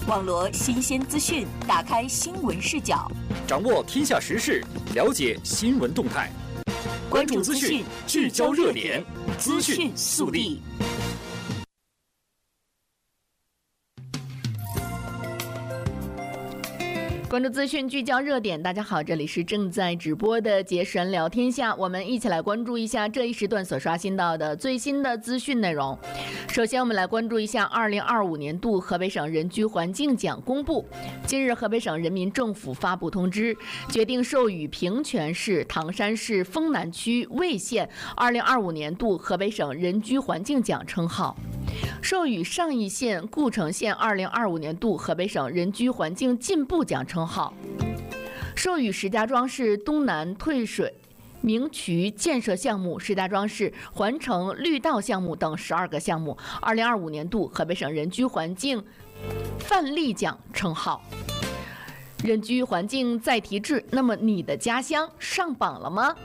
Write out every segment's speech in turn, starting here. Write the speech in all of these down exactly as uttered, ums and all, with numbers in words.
网罗新鲜资讯，打开新闻视角， 掌握天下时事，了解新闻动态。关注资讯，聚焦热点，资讯速递。 关注资讯，聚焦热点。大家好，这里是正在直播的杰神聊天下，我们一起来关注一下这一时段所刷新到的最新的资讯内容。首先，我们来关注一下二零二五年度河北省人居环境奖公布。今日，河北省人民政府发布通知，决定授予平泉市、唐山市丰南区魏县二零二五年度河北省人居环境奖称号。授予上邑县、故城县二零二五年度河北省人居环境进步奖称号，授予石家庄市东南退水明渠建设项目、石家庄市环城绿道项目等十二个项目二零二五年度河北省人居环境范例奖称号。人居环境再提质，那么你的家乡上榜了吗？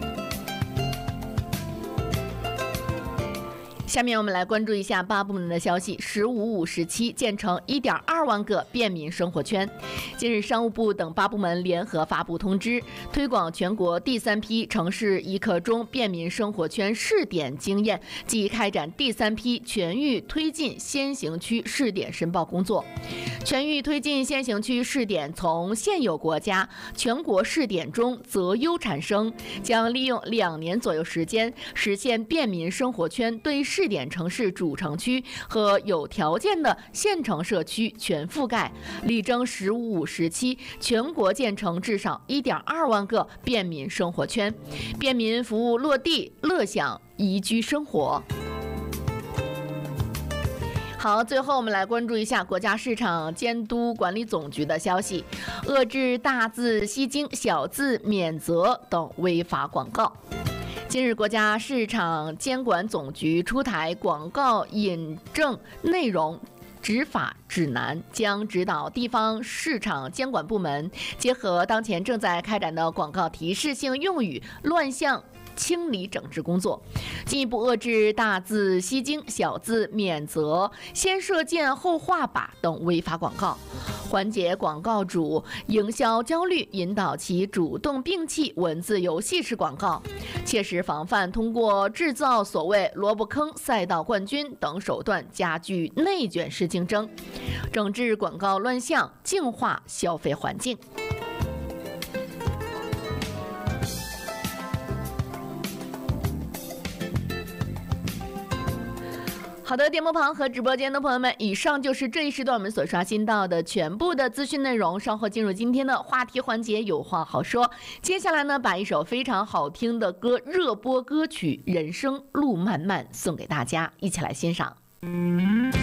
下面我们来关注一下八部门的消息。十五五时期建成一点二万个便民生活圈。近日，商务部等八部门联合发布通知，推广全国第三批城市一刻钟便民生活圈试点经验及开展第三批全域推进先行区试点申报工作。全域推进先行区试点从现有国家全国试点中择优产生，将利用两年左右时间，实现便民生活圈对试点城市主城区和有条件的县城社区全覆盖，力争十五五时期全国建成至少一点二万个便民生活圈，便民服务落地，乐享宜居生活。好，最后我们来关注一下国家市场监督管理总局的消息，遏制大字吸睛、小字免责等违法广告。近日，国家市场监管总局出台广告引证内容执法指南，将指导地方市场监管部门结合当前正在开展的广告提示性用语乱象清理整治工作，进一步遏制大字吸睛、小字免责、先射箭后画靶等违法广告，缓解广告主营销焦虑，引导其主动摒弃文字游戏式广告，切实防范通过制造所谓萝卜坑、赛道冠军等手段加剧内卷式竞争，整治广告乱象，净化消费环境。好的，电波旁和直播间的朋友们，以上就是这一时段我们所刷新到的全部的资讯内容。稍后进入今天的话题环节，有话好说。接下来呢，把一首非常好听的歌，热播歌曲《人生路漫漫》送给大家，一起来欣赏。嗯